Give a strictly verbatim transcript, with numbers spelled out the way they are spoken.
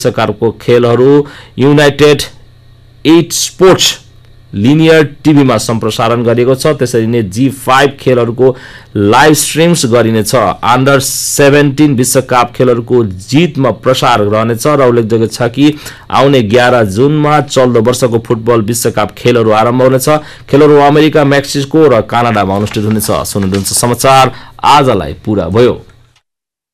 विश्वकपको खेलहरू United at sports linear टिभीमा सम्प्रसारण गरिएको छ। त्यसरी नै जी फाइभ खेलहरूको लाइभ स्ट्रिम्स गरिनेछ। अन्डर सेभेन्टिन विश्वकप खेलहरूको जितमा प्रसार रहनेछ र उल्लेखযোग्य छ कि आउने एघार जुनमा चल्दो वर्षको फुटबल विश्वकप खेलहरू आरम्भ हुनेछ। खेलहरू अमेरिका, मेक्सिको र कनाडामा अनुष्ठित हुनेछ। सुन्नुहुन्छ समाचार आजलाई पूरा भयो।